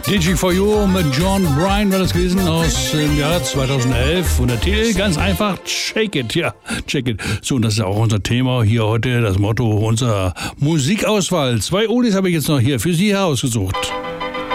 DG4U mit John Bryan war das gewesen aus dem Jahr 2011. Und der Titel ganz einfach, Shake It. Ja, Shake It. So, und das ist auch unser Thema hier heute, das Motto unserer Musikauswahl. 2 Oldies habe ich jetzt noch hier für Sie herausgesucht.